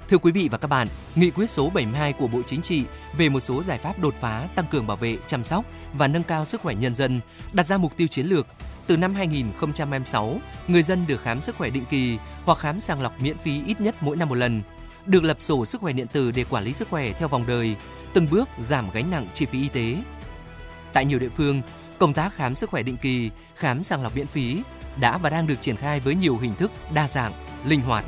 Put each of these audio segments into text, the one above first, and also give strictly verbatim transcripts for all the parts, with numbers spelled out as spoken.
Thưa quý vị và các bạn, Nghị quyết số bảy mươi hai của Bộ Chính trị về một số giải pháp đột phá tăng cường bảo vệ, chăm sóc và nâng cao sức khỏe nhân dân đặt ra mục tiêu chiến lược. Từ năm hai nghìn không trăm hai mươi sáu, người dân được khám sức khỏe định kỳ hoặc khám sàng lọc miễn phí ít nhất mỗi năm một lần, được lập sổ sức khỏe điện tử để quản lý sức khỏe theo vòng đời, từng bước giảm gánh nặng chi phí y tế. Tại nhiều địa phương, công tác khám sức khỏe định kỳ, khám sàng lọc miễn phí đã và đang được triển khai với nhiều hình thức đa dạng, linh hoạt.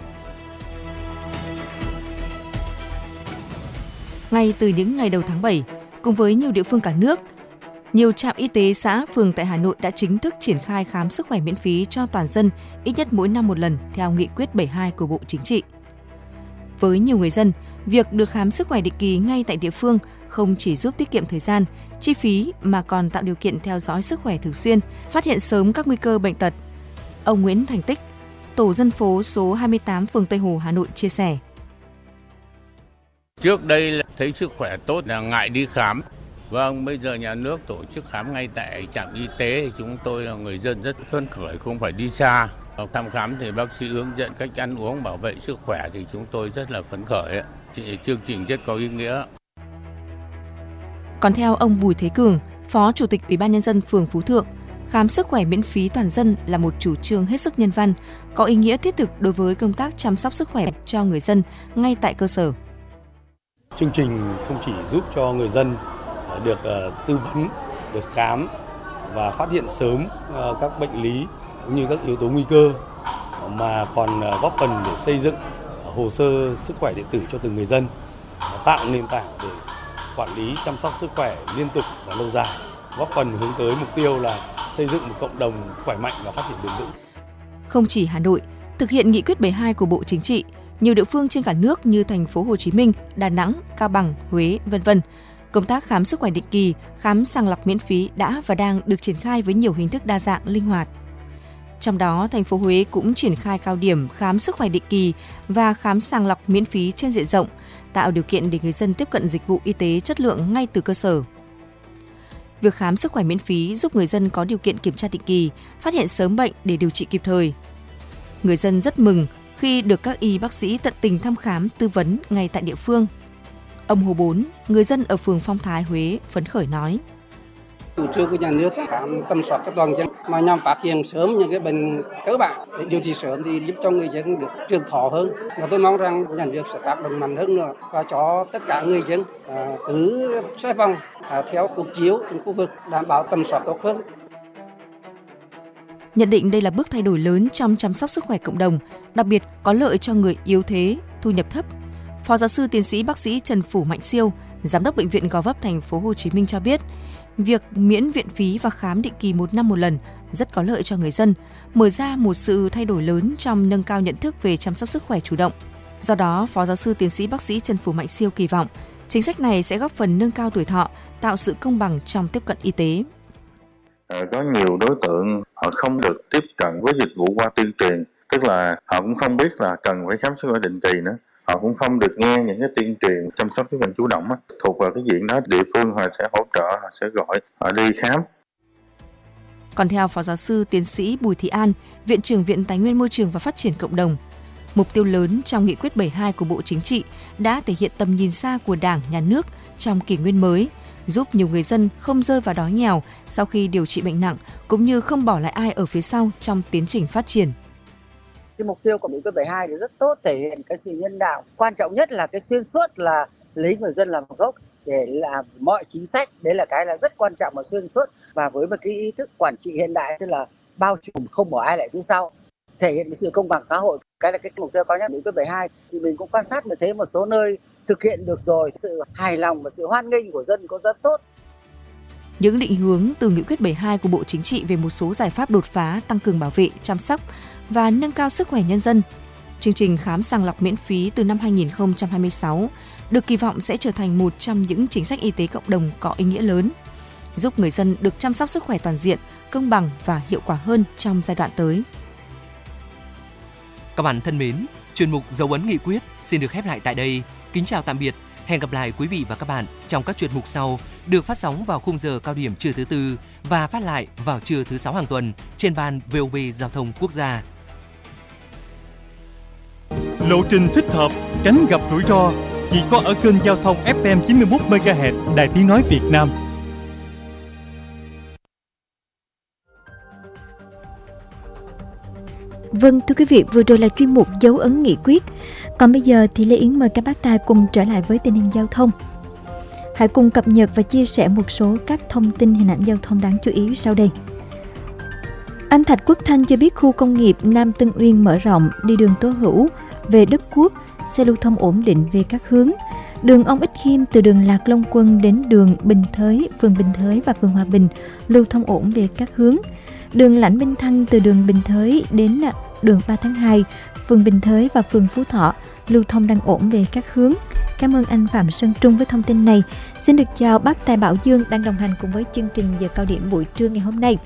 Ngay từ những ngày đầu tháng bảy, cùng với nhiều địa phương cả nước, nhiều trạm y tế xã, phường tại Hà Nội đã chính thức triển khai khám sức khỏe miễn phí cho toàn dân ít nhất mỗi năm một lần theo Nghị quyết bảy mươi hai của Bộ Chính trị. Với nhiều người dân, việc được khám sức khỏe định kỳ ngay tại địa phương không chỉ giúp tiết kiệm thời gian, chi phí mà còn tạo điều kiện theo dõi sức khỏe thường xuyên, phát hiện sớm các nguy cơ bệnh tật. Ông Nguyễn Thành Tích, tổ dân phố số hai mươi tám phường Tây Hồ, Hà Nội chia sẻ. Trước đây là thấy sức khỏe tốt là ngại đi khám. Vâng, bây giờ nhà nước tổ chức khám ngay tại trạm y tế thì chúng tôi là người dân rất phấn khởi, không phải đi xa. Thăm khám thì bác sĩ hướng dẫn cách ăn uống, bảo vệ sức khỏe thì chúng tôi rất là phấn khởi. Chương trình rất có ý nghĩa. Còn theo ông Bùi Thế Cường, Phó Chủ tịch Ủy ban Nhân dân phường Phú Thượng, khám sức khỏe miễn phí toàn dân là một chủ trương hết sức nhân văn, có ý nghĩa thiết thực đối với công tác chăm sóc sức khỏe cho người dân ngay tại cơ sở. Chương trình không chỉ giúp cho người dân được uh, tư vấn, được khám và phát hiện sớm uh, các bệnh lý cũng như các yếu tố nguy cơ, mà còn uh, góp phần để xây dựng uh, hồ sơ sức khỏe điện tử cho từng người dân, uh, tạo nền tảng để quản lý chăm sóc sức khỏe liên tục và lâu dài, góp phần hướng tới mục tiêu là xây dựng một cộng đồng khỏe mạnh và phát triển bền vững. Không chỉ Hà Nội, thực hiện Nghị quyết bảy mươi hai của Bộ Chính trị, nhiều địa phương trên cả nước như thành phố Hồ Chí Minh, Đà Nẵng, Cao Bằng, Huế, vân vân, công tác khám sức khỏe định kỳ, khám sàng lọc miễn phí đã và đang được triển khai với nhiều hình thức đa dạng, linh hoạt. Trong đó, thành phố Huế cũng triển khai cao điểm khám sức khỏe định kỳ và khám sàng lọc miễn phí trên diện rộng, tạo điều kiện để người dân tiếp cận dịch vụ y tế chất lượng ngay từ cơ sở. Việc khám sức khỏe miễn phí giúp người dân có điều kiện kiểm tra định kỳ, phát hiện sớm bệnh để điều trị kịp thời. Người dân rất mừng khi được các y bác sĩ tận tình thăm khám, tư vấn ngay tại địa phương. Ông Hồ Bốn, người dân ở phường Phong Thái, Huế, phấn khởi nói. Chủ trương của nhà nước khám tầm soát cho toàn dân mà nhằm phát hiện sớm những cái bệnh cơ bản để điều trị sớm thì giúp cho người dân được trường thọ hơn. Và tôi mong rằng nhà nước sẽ tác động mạnh hơn nữa và cho tất cả người dân à, cứ xoay vòng à, theo cuộc chiếu từng khu vực đảm bảo tầm soát tốt hơn. Nhận định đây là bước thay đổi lớn trong chăm sóc sức khỏe cộng đồng, đặc biệt có lợi cho người yếu thế, thu nhập thấp. Phó giáo sư tiến sĩ bác sĩ Trần Phủ Mạnh Siêu, giám đốc bệnh viện Gò Vấp thành phố Hồ Chí Minh cho biết, việc miễn viện phí và khám định kỳ một năm một lần rất có lợi cho người dân, mở ra một sự thay đổi lớn trong nâng cao nhận thức về chăm sóc sức khỏe chủ động. Do đó, Phó giáo sư tiến sĩ bác sĩ Trần Phủ Mạnh Siêu kỳ vọng chính sách này sẽ góp phần nâng cao tuổi thọ, tạo sự công bằng trong tiếp cận y tế. Có nhiều đối tượng họ không được tiếp cận với dịch vụ qua tuyên truyền, tức là họ cũng không biết là cần phải khám sức khỏe định kỳ nữa. Họ cũng không được nghe những cái tuyên truyền chăm sóc sức khỏe chủ động á, thuộc vào cái diện đó địa phương họ sẽ hỗ trợ, họ sẽ gọi họ đi khám. Còn theo Phó giáo sư tiến sĩ Bùi Thị An, Viện trưởng Viện Tài nguyên Môi trường và Phát triển Cộng đồng, mục tiêu lớn trong Nghị quyết bảy mươi hai của Bộ Chính trị đã thể hiện tầm nhìn xa của Đảng, Nhà nước trong kỷ nguyên mới, giúp nhiều người dân không rơi vào đói nghèo sau khi điều trị bệnh nặng, cũng như không bỏ lại ai ở phía sau trong tiến trình phát triển. Cái mục tiêu của Nghị quyết bảy mươi hai thì rất tốt, thể hiện cái sự nhân đạo. Quan trọng nhất là cái xuyên suốt là lấy người dân làm gốc để làm mọi chính sách. Đấy là cái là rất quan trọng và xuyên suốt. Và với một cái ý thức quản trị hiện đại, tức là bao trùm, không bỏ ai lại phía sau, thể hiện cái sự công bằng xã hội. Cái là cái mục tiêu cao nhất của Nghị quyết bảy mươi hai. Thì mình cũng quan sát được thấy một số nơi thực hiện được rồi, sự hài lòng và sự hoan nghênh của dân có rất tốt. Những định hướng từ Nghị quyết bảy mươi hai của Bộ Chính trị về một số giải pháp đột phá tăng cường bảo vệ, chăm sóc và nâng cao sức khỏe nhân dân. Chương trình khám sàng lọc miễn phí từ năm hai nghìn không trăm hai mươi sáu được kỳ vọng sẽ trở thành một trong những chính sách y tế cộng đồng có ý nghĩa lớn, giúp người dân được chăm sóc sức khỏe toàn diện, công bằng và hiệu quả hơn trong giai đoạn tới. Các bạn thân mến, chuyên mục Dấu ấn nghị quyết xin được khép lại tại đây. Kính chào tạm biệt. Hẹn gặp lại quý vị và các bạn trong các chuyên mục sau, được phát sóng vào khung giờ cao điểm trưa thứ tư và phát lại vào trưa thứ sáu hàng tuần trên ban vê o vê Giao thông Quốc gia. lộ trình thích hợp, tránh gặp rủi ro, chỉ có ở kênh giao thông ép em chín mươi mốt mê ga héc Đài Tiếng nói Việt Nam. Vâng, thưa quý vị, vừa rồi là chuyên mục dấu ấn nghị quyết. Còn bây giờ thì Lê Yến mời các bác tài cùng trở lại với tình hình giao thông. Hãy cùng cập nhật và chia sẻ một số các thông tin hình ảnh giao thông đáng chú ý sau đây. Anh Thạch Quốc Thanh cho biết khu công nghiệp Nam Tân Uyên mở rộng, đi đường Tố Hữu về Đất Quốc, xe lưu thông ổn định về các hướng. Đường Ông Ích Khiêm từ đường Lạc Long Quân đến đường Bình Thới, phường Bình Thới và phường Hòa Bình lưu thông ổn về các hướng. Đường Lãnh Minh Thăng từ đường Bình Thới đến đường ba tháng hai, phường Bình Thới và phường Phú Thọ lưu thông đang ổn về các hướng. Cảm ơn anh Phạm Sơn Trung với thông tin này. Xin được chào bác Tài Bảo Dương đang đồng hành cùng với chương trình giờ cao điểm buổi trưa ngày hôm nay.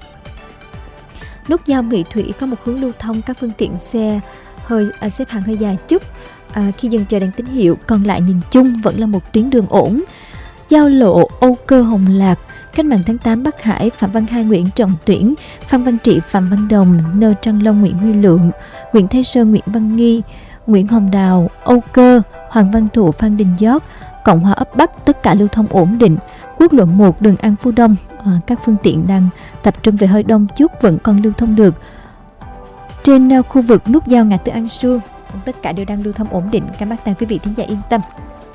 Nút giao Mỹ Thủy có một hướng lưu thông các phương tiện xe hơi à, xếp hàng hơi dài chút à, khi dừng chờ đèn tín hiệu, còn lại nhìn chung vẫn là một tuyến đường ổn. Giao lộ Âu Cơ Hồng Lạc, Cách mạng tháng tám Bắc Hải, Phạm Văn Hai Nguyễn Trọng Tuyển, Phan Văn Trị Phạm Văn Đồng, Nơ Trăng Long Nguyễn Huy Lượng, Nguyễn Thái Sơn Nguyễn Văn Nghi, Nguyễn Hồng Đào, Âu Cơ, Hoàng Văn Thụ Phan Đình Giót, Cộng Hòa ấp Bắc tất cả lưu thông ổn định. Quốc lộ một đường An Phú Đông, à, các phương tiện đang tập trung về hơi đông chút vẫn còn lưu thông được. Trên uh, khu vực nút giao ngã tư An Sương, tất cả đều đang lưu thông ổn định. Các bác tài quý vị thính giả yên tâm.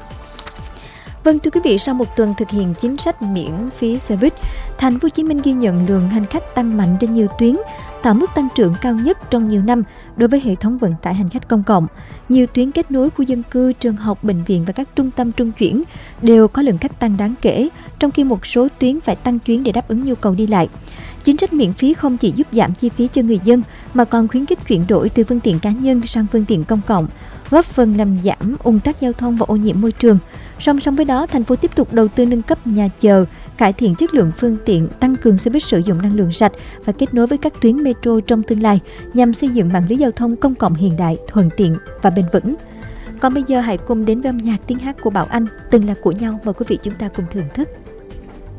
Vâng, thưa quý vị, sau một tuần thực hiện chính sách miễn phí xe buýt, Thành phố Hồ Chí Minh ghi nhận lượng hành khách tăng mạnh trên nhiều tuyến, tạo mức tăng trưởng cao nhất trong nhiều năm đối với hệ thống vận tải hành khách công cộng. Nhiều tuyến kết nối khu dân cư, trường học, bệnh viện và các trung tâm trung chuyển đều có lượng khách tăng đáng kể, trong khi một số tuyến phải tăng chuyến để đáp ứng nhu cầu đi lại. Chính sách miễn phí không chỉ giúp giảm chi phí cho người dân mà còn khuyến khích chuyển đổi từ phương tiện cá nhân sang phương tiện công cộng, góp phần làm giảm ùn tắc giao thông và ô nhiễm môi trường. Song song với đó, thành phố tiếp tục đầu tư nâng cấp nhà chờ, cải thiện chất lượng phương tiện, tăng cường xe buýt sử dụng năng lượng sạch và kết nối với các tuyến metro trong tương lai nhằm xây dựng mạng lưới giao thông công cộng hiện đại, thuận tiện và bền vững. Còn bây giờ hãy cùng đến với âm nhạc tiếng hát của Bảo Anh, Từng Là Của Nhau, mời quý vị chúng ta cùng thưởng thức.